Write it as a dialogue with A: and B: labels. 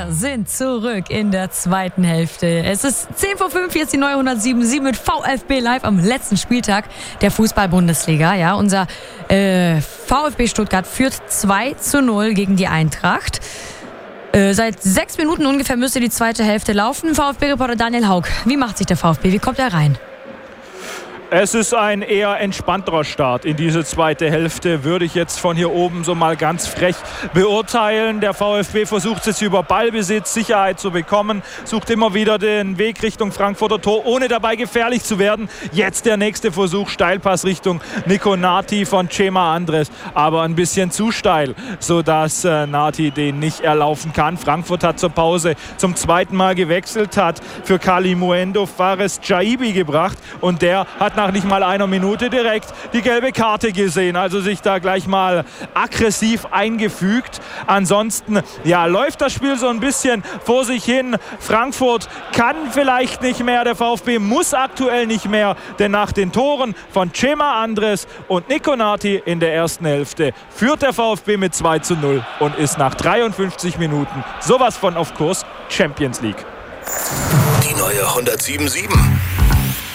A: Wir sind zurück in der zweiten Hälfte. Es ist 10:05, hier ist die neue 107.7 mit VfB Live am letzten Spieltag der Fußball-Bundesliga. Ja, unser VfB Stuttgart führt 2:0 gegen die Eintracht. Seit 6 Minuten ungefähr müsste die zweite Hälfte laufen. VfB-Reporter Daniel Haug, wie macht sich der VfB? Wie kommt er rein?
B: Es ist ein eher entspannterer Start in diese zweite Hälfte, würde ich jetzt von hier oben so mal ganz frech beurteilen. Der VfB versucht es über Ballbesitz, Sicherheit zu bekommen, sucht immer wieder den Weg Richtung Frankfurter Tor, ohne dabei gefährlich zu werden. Jetzt der nächste Versuch, Steilpass Richtung Nico Nati von Cema Andres, aber ein bisschen zu steil, sodass Nati den nicht erlaufen kann. Frankfurt hat zur Pause zum zweiten Mal gewechselt, hat für Kalimuendo Fares Jaibi gebracht und der hat nach nicht mal einer Minute direkt die gelbe Karte gesehen, also sich da gleich mal aggressiv eingefügt. Ansonsten ja, läuft das Spiel so ein bisschen vor sich hin. Frankfurt kann vielleicht nicht mehr, der VfB muss aktuell nicht mehr, denn nach den Toren von Cema Andres und Nico Nati in der ersten Hälfte führt der VfB mit 2:0 und ist nach 53 Minuten sowas von auf Kurs Champions League.
C: Die neue 107.7.